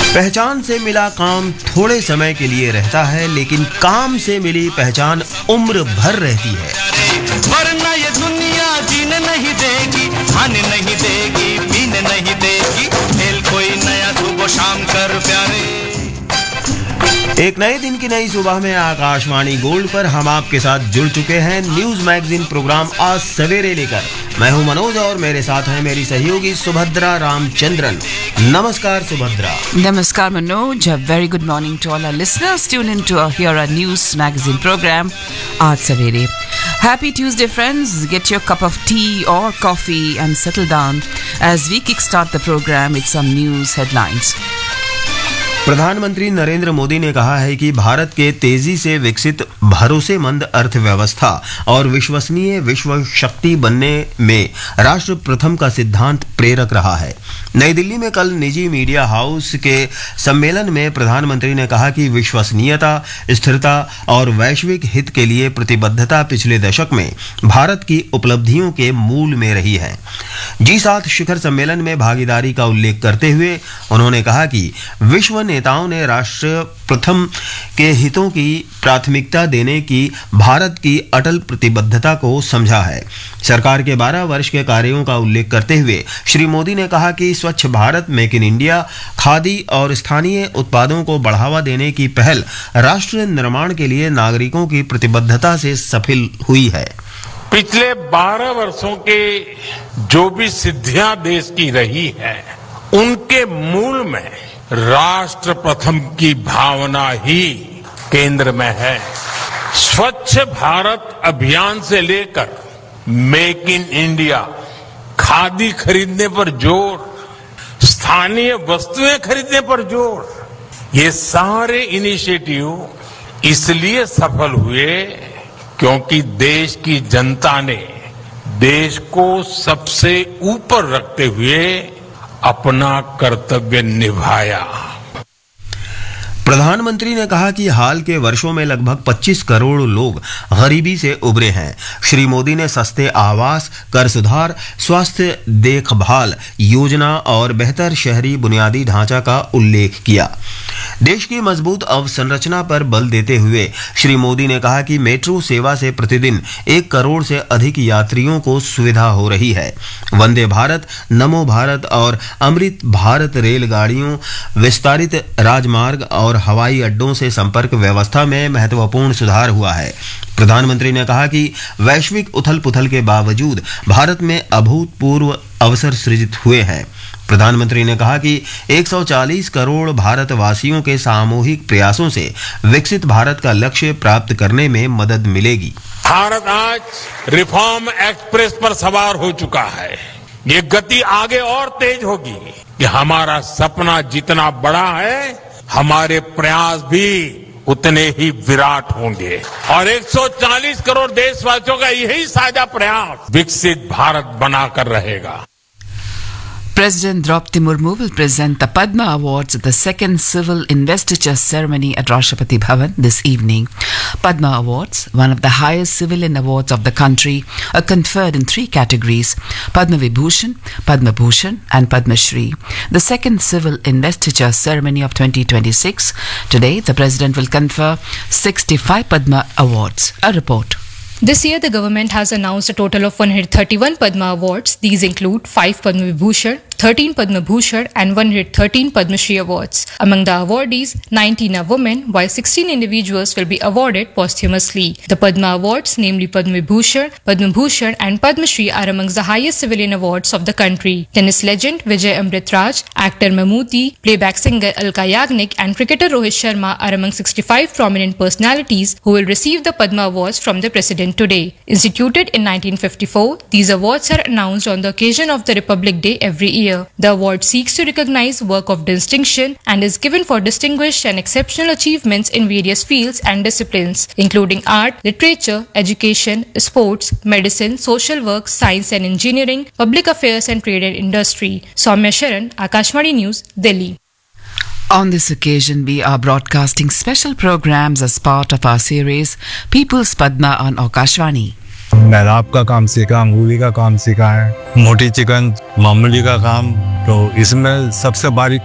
पहचान से मिला काम थोड़े समय के लिए रहता है, लेकिन काम से मिली पहचान उम्र भर रहती है। वरना ये दुनिया जीने नहीं देगी, खाने नहीं देगी, पीने नहीं देगी। खेल कोई नया सुबह शाम कर प्यारे। एक नए दिन की नई सुबह में आकाशवाणी गोल्ड पर हम आपके साथ जुड़ चुके हैं न्यूज मैगजीन प्रोग्राम आज सवेरे लेकर। मैं हूं मनोज और मेरे साथ हैं मेरी सहयोगी सुभद्रा रामचंद्रन। नमस्कार Subhadra. Namaskar Manoj, a very good morning to all our listeners. Tune in to hear our news magazine program, Aaj Savere. Happy Tuesday friends, get your cup of tea or coffee and settle down as we kickstart the program with some news headlines. प्रधानमंत्री नरेंद्र मोदी ने कहा है कि भारत के तेजी से विकसित भरोसेमंद अर्थव्यवस्था और विश्वसनीय विश्व शक्ति बनने में राष्ट्र प्रथम का सिद्धांत प्रेरक रहा है। नई दिल्ली में कल निजी मीडिया हाउस के सम्मेलन में प्रधानमंत्री ने कहा कि विश्वसनीयता, स्थिरता और वैश्विक हित के लिए प्रतिबद्धता पिछले दशक में भारत की उपलब्धियों के मूल में रही है। G7 शिखर सम्मेलन में भागीदारी का उल्लेख करते हुए उन्होंने कहा कि विश्व नेताओं ने राष्ट्र प्रथम के हितों की प्राथमिकता देने की भारत की अटल प्रतिबद्धता को समझा है। सरकार के 12 वर्ष के कार्यों का उल्लेख करते हुए श्री मोदी ने कहा कि स्वच्छ Bharat, make in India, khadi और स्थानीय उत्पादों को बढ़ावा देने की पहल राष्ट्र निर्माण के लिए नागरिकों की प्रतिबद्धता से सफल हुई है। पिछले 12 वर्षों के जो भी सिद्धियां देश की रही है, उनके मूल में राष्ट्र प्रथम की भावना ही केंद्र में है। स्वच्छ भारत अभियान से लेकर मेक इन इंडिया, खादी खरीदने पर जोर, स्थानीय वस्तुएं खरीदने पर जोर, ये सारे इनिशिएटिव इसलिए सफल हुए क्योंकि देश की जनता ने देश को सबसे ऊपर रखते हुए अपना कर्तव्य निभाया। प्रधानमंत्री ने कहा कि हाल के वर्षों में लगभग 25 करोड़ लोग गरीबी से उबरे हैं। श्री मोदी ने सस्ते आवास, कर सुधार, स्वास्थ्य देखभाल योजना और बेहतर शहरी बुनियादी ढांचा का उल्लेख किया। देश की मजबूत अवसंरचना पर बल देते हुए श्री मोदी ने कहा कि मेट्रो सेवा से प्रतिदिन 1 करोड़ से अधिक यात्रियों को सुविधा हो रही है। वंदे भारत, नमो भारत और अमृत भारत रेलगाड़ियों, विस्तारित राजमार्ग और हवाई अड्डों से संपर्क व्यवस्था में महत्वपूर्ण सुधार हुआ है। प्रधानमंत्री ने कहा कि वैश्विक उथल-पुथल के बावजूद भारत में अभूतपूर्व अवसर सृजित हुए हैं। प्रधानमंत्री ने कहा कि 140 करोड़ भारतवासियों के सामूहिक प्रयासों से विकसित भारत का लक्ष्य प्राप्त करने में मदद मिलेगी। भारत आज रिफॉर्म एक्सप्रेस पर सवार हो चुका है। ये गति आगे और तेज होगी कि हमारा सपना जितना बड़ा है, हमारे प्रयास भी उतने ही विराट होंगे और 140 करोड़ देशवासियों का यही साझा प्रयास विकसित भारत बनाकर रहेगा। President Draupadi Murmu will present the Padma Awards at the second civil investiture ceremony at Rashtrapati Bhavan this evening. Padma Awards, one of the highest civilian awards of the country, are conferred in 3 categories: Padma Vibhushan, Padma Bhushan and Padma Shri. The second civil investiture ceremony of 2026. Today, the President will confer 65 Padma Awards. A report. This year, the government has announced a total of 131 Padma Awards. These include 5 Padma Vibhushan, 13 Padma Bhushan and 113 Padma Shri awards. Among the awardees, 19 are women, while 16 individuals will be awarded posthumously. The Padma Awards, namely Padma Vibhushan, Padma Bhushan and Padma Shri, are amongst the highest civilian awards of the country. Tennis legend Vijay Amritraj, actor Mammootty, playback singer Alka Yagnik and cricketer Rohit Sharma are among 65 prominent personalities who will receive the Padma Awards from the President today. Instituted in 1954, these awards are announced on the occasion of the Republic Day every year. The award seeks to recognize work of distinction and is given for distinguished and exceptional achievements in various fields and disciplines, including art, literature, education, sports, medicine, social work, science and engineering, public affairs and trade and industry. Soumya Sharan, Akashvani News, Delhi. On this occasion, we are broadcasting special programs as part of our series People's Padma on Akashvani. मैदाब का काम सीखा, मूली का काम सीखा है, मोटी chicken मामूली का काम, तो इसमें सबसे बारीक